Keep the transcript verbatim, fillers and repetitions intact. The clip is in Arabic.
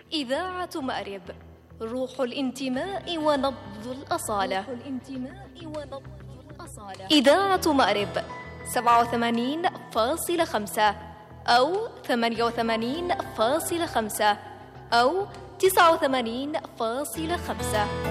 إذاعة مأرب، روح الانتماء ونبض الأصالة. روح الانتماء ونبض الأصالة. إذاعة مأرب سبعة وثمانين فاصلة خمسة أو ثمانية وثمانين فاصلة خمسة أو تسعة وثمانين فاصلة خمسة.